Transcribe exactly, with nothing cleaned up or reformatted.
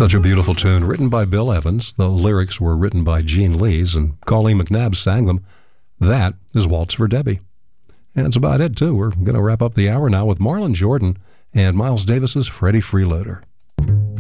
Such a beautiful tune, written by Bill Evans. The lyrics were written by Gene Lees, and Colleen McNabb sang them. That is Waltz for Debbie. And that's about it, too. We're going to wrap up the hour now with Marlon Jordan and Miles Davis's Freddie Freeloader.